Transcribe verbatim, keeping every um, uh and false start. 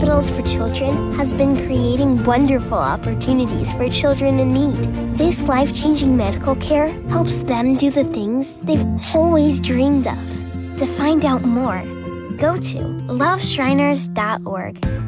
Hospitals for Children has been creating wonderful opportunities for children in need. This life-changing medical care helps them do the things they've always dreamed of. To find out more, go to love shriners dot org.